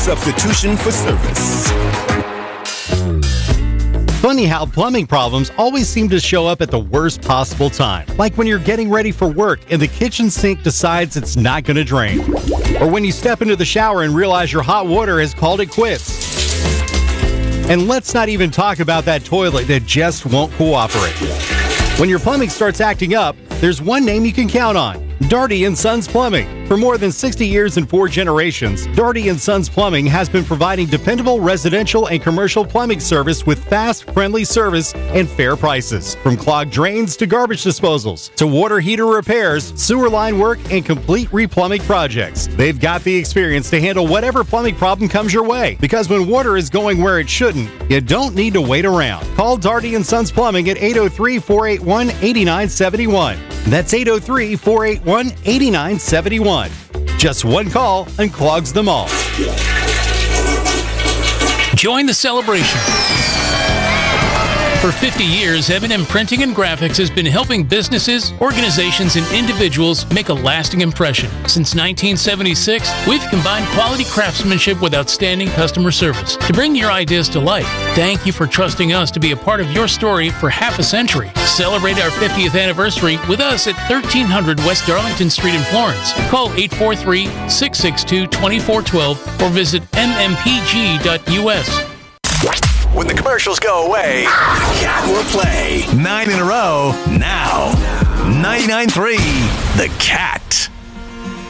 Substitution for service. Funny how plumbing problems always seem to show up at the worst possible time. Like when you're getting ready for work and the kitchen sink decides it's not going to drain. Or when you step into the shower and realize your hot water has called it quits. And let's not even talk about that toilet that just won't cooperate. When your plumbing starts acting up, there's one name you can count on: Darty & Sons Plumbing. For more than 60 years and 4 generations, Darty & Sons Plumbing has been providing dependable residential and commercial plumbing service with fast, friendly service and fair prices. From clogged drains to garbage disposals, to water heater repairs, sewer line work, and complete replumbing projects. They've got the experience to handle whatever plumbing problem comes your way. Because when water is going where it shouldn't, you don't need to wait around. Call Darty & Sons Plumbing at 803-481-8971. That's 803-481-8971. Just one call unclogs them all. Join the celebration. For 50 years, M&M Printing and Graphics has been helping businesses, organizations, and individuals make a lasting impression. Since 1976, we've combined quality craftsmanship with outstanding customer service to bring your ideas to life. Thank you for trusting us to be a part of your story for half a century. Celebrate our 50th anniversary with us at 1300 West Darlington Street in Florence. Call 843-662-2412 or visit mmpg.us. When the commercials go away, Cat will play 9 in a row now. 99.3 The Cat.